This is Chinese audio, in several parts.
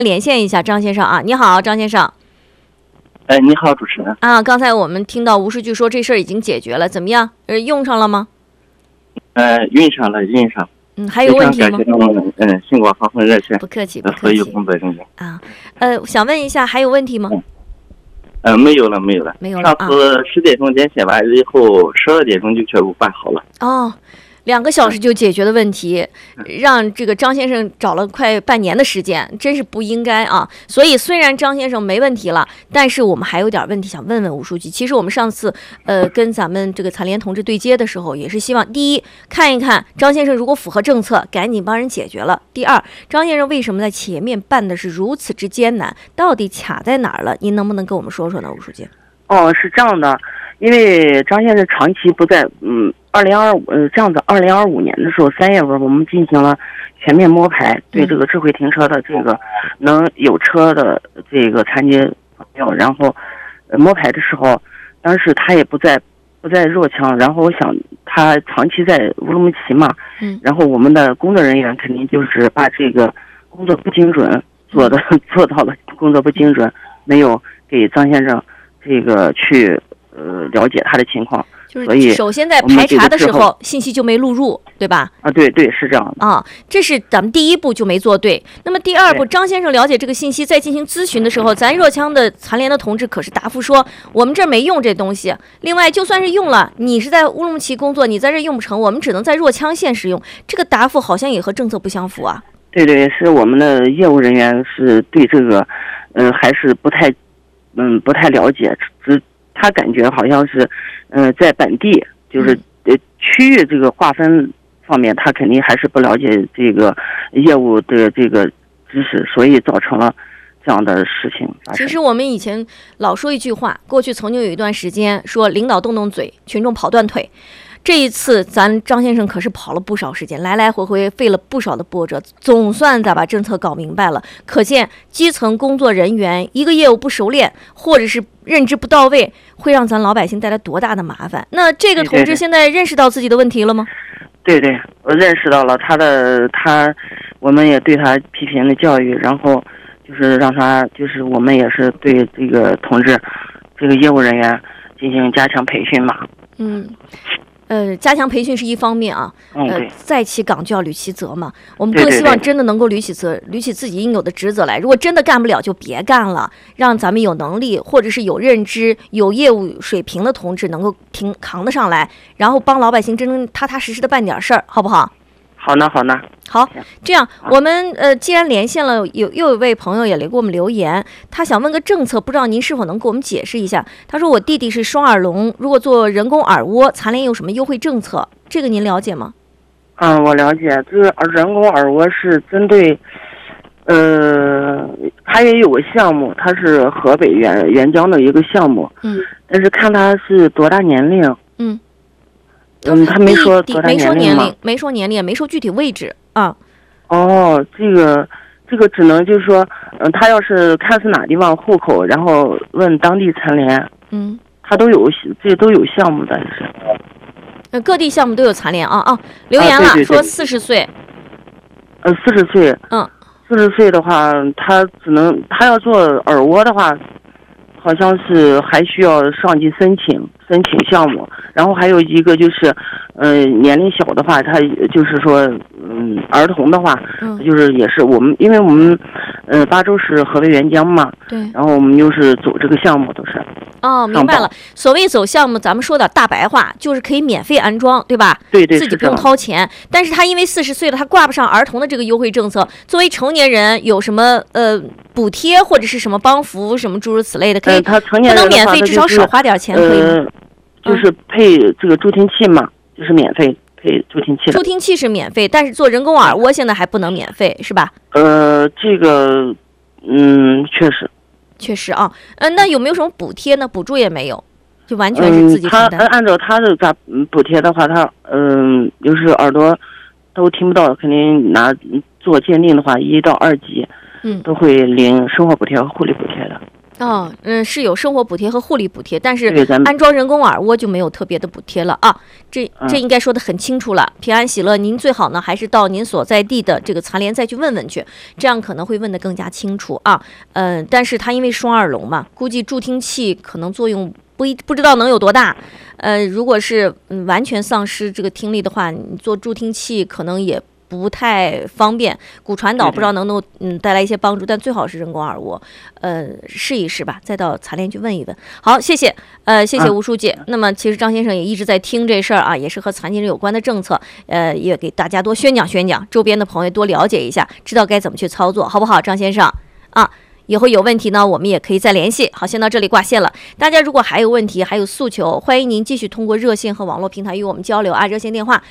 连线一下张先生啊，你好，张先生。 你好，主持人啊，刚才我们听到吴书记说这事儿已经解决了，怎么样？用上了吗？ 用上了。 还有问题吗？ 星光航空热线。 不客气， 所有工作人员啊。想问一下，还有问题吗？ 没有了。上次10点钟连线完以后，12点钟就全部办好了。 哦。2个小时就解决的问题，让这个张先生找了快半年的时间，真是不应该啊！所以虽然张先生没问题了，但是我们还有点问题想问问吴书记。其实我们上次跟咱们这个残联同志对接的时候，也是希望第一看一看张先生如果符合政策，赶紧帮人解决了；第二，张先生为什么在前面办的是如此之艰难，到底卡在哪儿了？您能不能跟我们说说呢，吴书记？ 是这样的，因为张先生长期不在2025年的时候3月份，我们进行了全面摸排，对这个智慧停车的这个能有车的这个残疾朋友，然后摸排的时候，当时他也不在若羌，然后我想他长期在乌鲁木齐嘛，然后我们的工作人员肯定就是把这个工作不精准做到了工作不精准，没有给张先生这个去了解他的情况， 所以首先在排查的时候信息就没录入，对吧？ 对，是这样的啊，这是咱们第一步就没做对。那么第二步，张先生了解这个信息，在进行咨询的时候，咱若羌的残联的同志可是答复说，我们这儿没用这东西。另外，就算是用了，你是在乌鲁木齐工作，你在这用不成，我们只能在若羌县使用。这个答复好像也和政策不相符啊。 对，是我们的业务人员是对这个，还是不太了解，他感觉好像是，在本地就是区域这个划分方面，他肯定还是不了解这个业务的这个知识，所以造成了这样的事情发生。 其实我们以前老说一句话，过去曾经有一段时间说领导动动嘴，群众跑断腿。这一次咱张先生可是跑了不少时间，来来回回费了不少的波折，总算把政策搞明白了。可见基层工作人员一个业务不熟练，或者是认知不到位，会让咱老百姓带来多大的麻烦。那这个同志现在认识到自己的问题了吗？ 对，我认识到了我们也对他批评的教育，然后就是让他就是我们也是对这个同志这个业务人员进行加强培训嘛。 加强培训是一方面啊，在其岗就要履其责嘛。我们更希望真的能够履起自己应有的职责来。如果真的干不了，就别干了，让咱们有能力或者是有认知、有业务水平的同志能够扛得上来，然后帮老百姓真正踏踏实实的办点事儿，好不好？ 好呢。 好，这样我们既然连线了，又有一位朋友也给我们留言，他想问个政策，不知道您是否能给我们解释一下。他说我弟弟是双耳聋，如果做人工耳蜗，残联有什么优惠政策？这个您了解吗？ 我了解，这个人工耳蜗是针对，他也有个项目，他是河北原江的一个项目，但是看他是多大年龄，他没说多大年龄吗？ 没说年龄，也没说具体位置啊。 这个只能就是说，他要是看是哪地方户口，然后问当地残联，他都有项目的是。 各地项目都有残联啊。留言了，说40岁。 40岁。40岁的话，他要做耳蜗的话，好像是还需要上级申请项目，然后还有一个就是，年龄小的话，他就是说，儿童的话，就是也是因为我们，巴州是河北原江嘛， 对， 然后我们就是走这个项目都是。 明白了。所谓走项目，咱们说点大白话，就是可以免费安装，对吧？ 对， 自己不用掏钱。但是他因为40岁了，他挂不上儿童的这个优惠政策。作为成年人，有什么补贴或者是什么帮扶什么诸如此类的，可以， 他成年人不能免费，至少少花点钱，可以吗？ 就是配这个助听器嘛，就是免费配助听器的。 助听器是免费，但是做人工耳蜗现在还不能免费，是吧？ 这个， 确实啊。那有没有什么补贴呢？补助也没有，就完全是自己承担。 他按照他的补贴的话，他就是耳朵都听不到，肯定做鉴定的话，1到2级，都会领生活补贴和护理补贴的。 是有生活补贴和护理补贴，但是安装人工耳蜗就没有特别的补贴了啊。这应该说得很清楚了。平安喜乐，您最好呢还是到您所在地的这个残联再去问问去，这样可能会问得更加清楚啊。但是它因为双耳聋嘛，估计助听器可能作用不知道能有多大。如果是完全丧失这个听力的话，你做助听器可能也不太方便，骨传导不知道能不能带来一些帮助，但最好是人工耳蜗，试一试吧，再到残联去问一问。好，谢谢，谢谢吴书记。那么其实张先生也一直在听这事儿啊，也是和残疾人有关的政策，也给大家多宣讲宣讲，周边的朋友多了解一下，知道该怎么去操作，好不好，张先生啊？以后有问题呢，我们也可以再联系。好，先到这里挂线了。大家如果还有问题，还有诉求，欢迎您继续通过热线和网络平台与我们交流啊。热线电话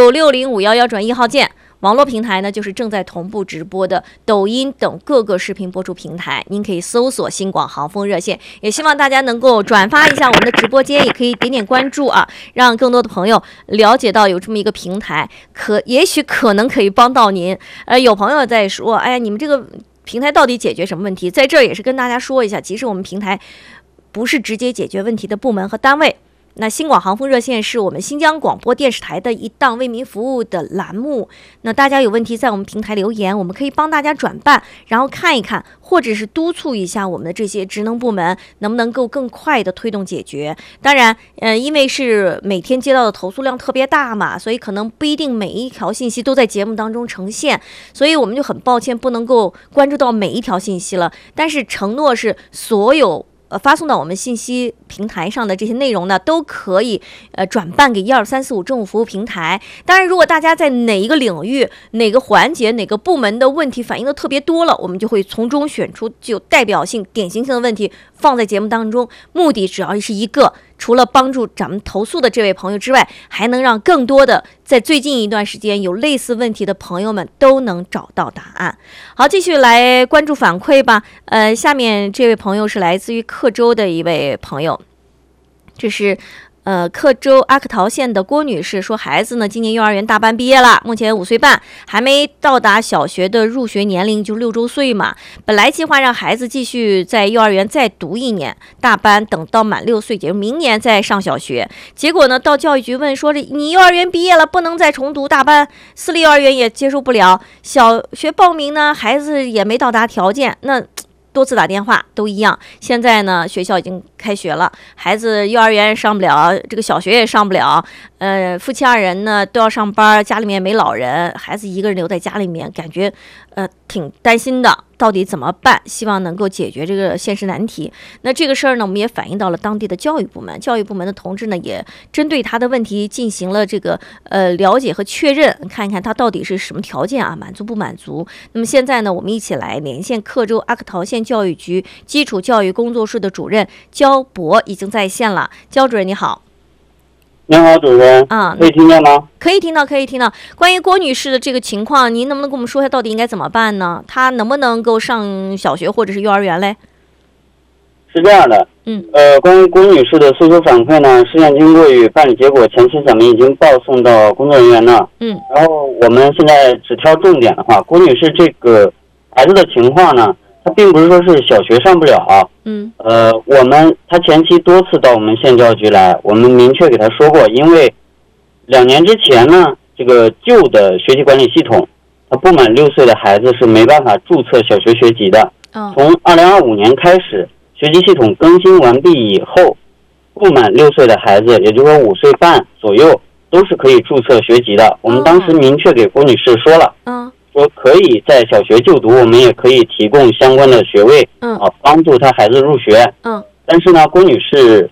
960511转1号键。网络平台呢，就是正在同步直播的抖音等各个视频播出平台，您可以搜索新广航风热线。也希望大家能够转发一下我们的直播间，也可以点点关注啊，让更多的朋友了解到有这么一个平台，也许可能可以帮到您。有朋友在说，哎呀，你们这个平台到底解决什么问题？在这儿也是跟大家说一下，其实我们平台不是直接解决问题的部门和单位。那新广航风热线是我们新疆广播电视台的一档为民服务的栏目。那大家有问题在我们平台留言，我们可以帮大家转办，然后看一看，或者是督促一下我们的这些职能部门能不能够更快的推动解决。当然，因为是每天接到的投诉量特别大嘛，所以可能不一定每一条信息都在节目当中呈现，所以我们就很抱歉不能够关注到每一条信息了。但是承诺是所有发送到我们信息平台上的这些内容呢，都可以转办给12345政务服务平台。当然，如果大家在哪一个领域、哪个环节、哪个部门的问题反映的特别多了，我们就会从中选出具有代表性、典型性的问题放在节目当中。目的只要是一个，除了帮助咱们投诉的这位朋友之外，还能让更多的在最近一段时间有类似问题的朋友们都能找到答案。好，继续来关注反馈吧。下面这位朋友是来自于克州的一位朋友，这是克州阿克陶县的郭女士说，孩子呢今年幼儿园大班毕业了，目前5岁半，还没到达小学的入学年龄，就6周岁嘛。本来计划让孩子继续在幼儿园再读1年大班，等到满6岁，也就是明年再上小学。结果呢，到教育局问说，你幼儿园毕业了，不能再重读大班，私立幼儿园也接受不了，小学报名呢，孩子也没到达条件，那多次打电话都一样。现在呢，学校已经开学了，孩子幼儿园上不了，这个小学也上不了。夫妻2人呢都要上班，家里面没老人，孩子一个人留在家里面，感觉挺担心的，到底怎么办？希望能够解决这个现实难题。那这个事儿呢，我们也反映到了当地的教育部门，教育部门的同志呢也针对他的问题进行了这个了解和确认，看一看他到底是什么条件啊，满足不满足。那么现在呢，我们一起来连线克州阿克陶县教育局基础教育工作室的主任焦博已经在线了。焦主任你好。 您好，主任。可以听见吗？ 可以听到，可以听到。关于郭女士的这个情况，您能不能跟我们说一下，到底应该怎么办呢？她能不能够上小学或者是幼儿园嘞？ 是这样的，关于郭女士的诉求反馈呢，事件经过与办理结果，前期咱们已经报送到工作人员了。然后我们现在只挑重点的话，郭女士这个孩子的情况呢，她并不是说是小学上不了。她前期多次到我们县教育局来，我们明确给她说过，因为2年之前呢，这个旧的学习管理系统，他不满6岁的孩子是没办法注册小学学籍的。从2025年开始，学籍系统更新完毕以后，不满6岁的孩子，也就是说5岁半左右，都是可以注册学籍的。我们当时明确给郭女士说了，说可以在小学就读，我们也可以提供相关的学位，帮助他孩子入学。但是呢，郭女士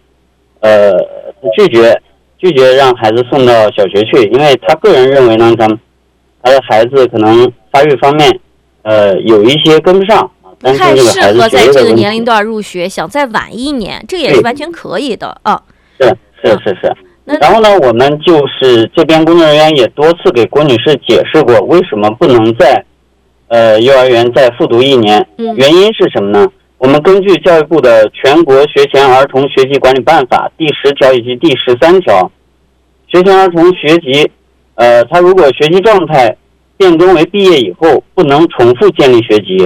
拒绝让孩子送到小学去，因为他个人认为呢，他的孩子可能发育方面有一些跟不上，担心这个孩子太适合在这个年龄段入学，想再晚1年，这也是完全可以的啊。 是。然后呢，我们就是这边工作人员也多次给郭女士解释过，为什么不能在幼儿园再复读1年，原因是什么呢？我们根据教育部的《全国学前儿童学习管理办法》第10条以及第13条，学前儿童学籍，他如果学习状态变更为毕业以后不能重复建立学籍，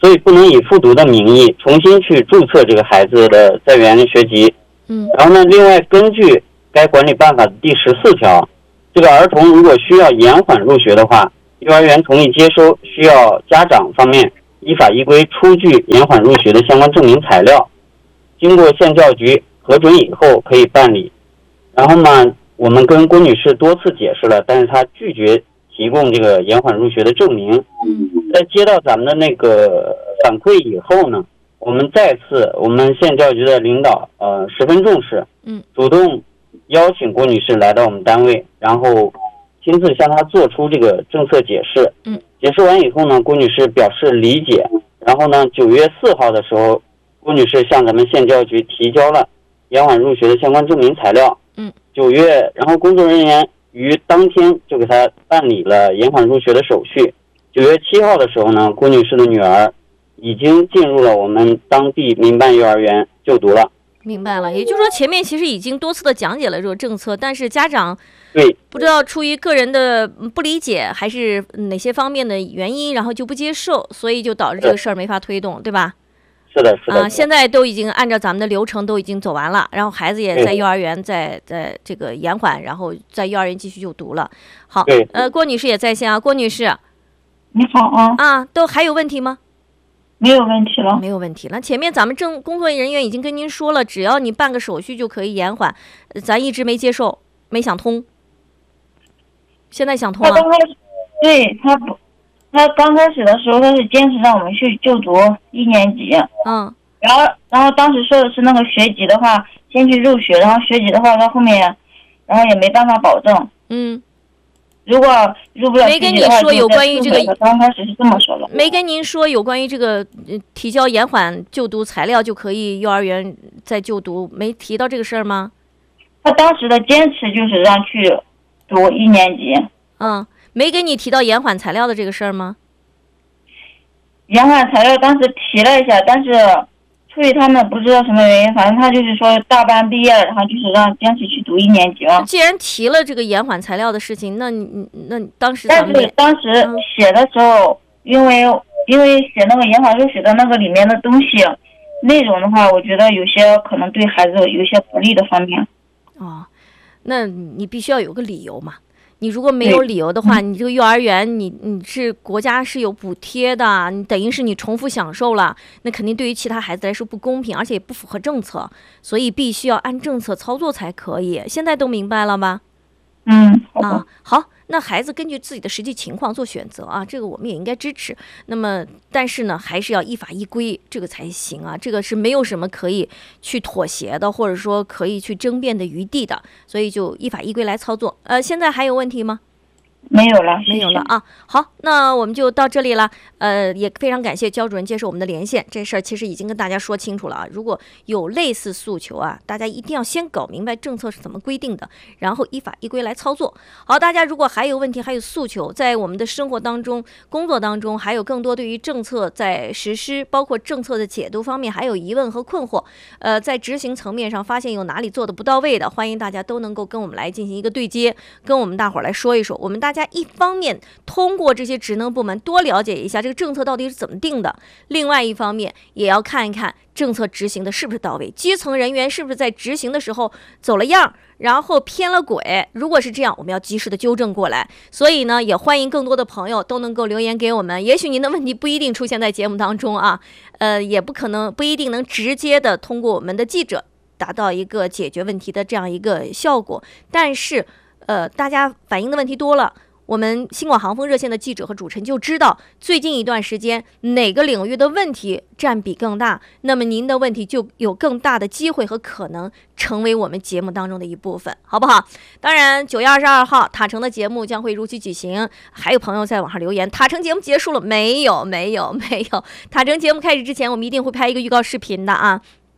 所以不能以复读的名义重新去注册这个孩子的在园学籍。然后呢，另外根据该管理办法的第14条，这个儿童如果需要延缓入学的话，幼儿园同意接收需要家长方面依法依规出具延缓入学的相关证明材料，经过县教育局核准以后可以办理。然后呢，我们跟郭女士多次解释了，但是她拒绝提供这个延缓入学的证明。在接到咱们的那个反馈以后呢，我们县教育局的领导十分重视，主动邀请郭女士来到我们单位，然后亲自向她做出这个政策解释。解释完以后呢，郭女士表示理解。然后呢，9月4号的时候，郭女士向咱们县教育局提交了延缓入学的相关证明材料。然后工作人员于当天就给她办理了延缓入学的手续。9月7号的时候呢，郭女士的女儿已经进入了我们当地民办幼儿园就读了。 明白了，也就是说前面其实已经多次的讲解了这个政策，但是家长对不知道出于个人的不理解还是哪些方面的原因，然后就不接受，所以就导致这个事儿没法推动，对吧？ 是的，是的。 现在都已经按照咱们的流程都已经走完了，然后孩子也在幼儿园在这个延缓，然后在幼儿园继续就读了。好，郭女士也在线啊，郭女士， 你好啊。 都还有问题吗？ 没有问题了， 没有问题了。前面咱们工作人员已经跟您说了，只要你办个手续就可以延缓，咱一直没接受，没想通。现在想通了。 他刚开始，对他刚开始的时候，他是坚持让我们去就读1年级。然后当时说的是那个学籍的话，先去入学，然后学籍的话到后面，然后也没办法保证。如果入不了学籍的话， 没跟你说有关于这个， 刚开始是这么说的。 没跟您说有关于这个提交延缓就读材料就可以幼儿园再就读，没提到这个事儿吗？ 他当时的坚持就是让去读1年级。 没给你提到延缓材料的这个事儿吗？ 延缓材料当时提了一下，但是出于他们不知道什么原因，反正他就是说大班毕业了，然后就是让坚持去读1年级了。 既然提了这个延缓材料的事情，那当时但是当时写的时候，因为写那个延缓入学的那个里面的东西内容的话，我觉得有些可能对孩子有一些不利的方面。 那你必须要有个理由嘛。你如果没有理由的话，你这个幼儿园你是国家是有补贴的，你等于是你重复享受了，那肯定对于其他孩子来说不公平，而且也不符合政策，所以必须要按政策操作才可以。现在都明白了吗？好，那孩子根据自己的实际情况做选择啊，这个我们也应该支持。那么，但是呢，还是要依法依规，这个才行啊。这个是没有什么可以去妥协的，或者说可以去争辩的余地的，所以就依法依规来操作。现在还有问题吗？ 没有了， 没有了啊。好，那我们就到这里了。也非常感谢焦主任接受我们的连线。这事儿其实已经跟大家说清楚了啊。如果有类似诉求啊，大家一定要先搞明白政策是怎么规定的，然后依法依规来操作。好，大家如果还有问题，还有诉求，在我们的生活当中、工作当中，还有更多对于政策在实施，包括政策的解读方面，还有疑问和困惑，在执行层面上发现有哪里做的不到位的，欢迎大家都能够跟我们来进行一个对接，跟我们大伙儿来说一说。我们大家一方面通过这些职能部门多了解一下这个政策到底是怎么定的，另外一方面也要看一看政策执行的是不是到位，基层人员是不是在执行的时候走了样，然后偏了轨。如果是这样，我们要及时的纠正过来。所以呢，也欢迎更多的朋友都能够留言给我们。也许您的问题不一定出现在节目当中啊，也不一定能直接的通过我们的记者达到一个解决问题的这样一个效果。但是大家反映的问题多了，我们新广航风热线的记者和主持人就知道最近一段时间哪个领域的问题占比更大，那么您的问题就有更大的机会和可能成为我们节目当中的一部分，好不好？当然9月22号塔城的节目将会如期举行。还有朋友在网上留言，塔城节目结束了没有？塔城节目开始之前我们一定会拍一个预告视频的啊。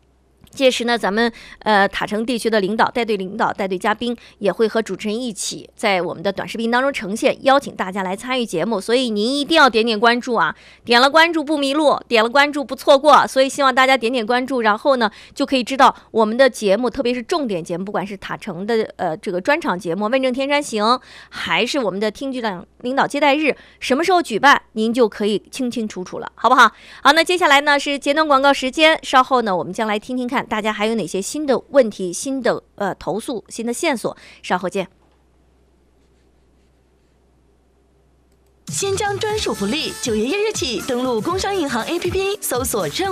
届时呢，咱们塔城地区的领导、带队嘉宾也会和主持人一起在我们的短视频当中呈现，邀请大家来参与节目。所以您一定要点点关注啊，点了关注不迷路，点了关注不错过。所以希望大家点点关注，然后呢就可以知道我们的节目，特别是重点节目，不管是塔城的这个专场节目《问政天山行》，还是我们的厅局长领导接待日，什么时候举办，您就可以清清楚楚了，好不好？好，那接下来呢是简短广告时间，稍后呢我们将来听听看大家还有哪些新的问题、新的投诉、新的线索，稍后见。 新疆专属福利，9月1日起登录工商银行 APP 搜索任务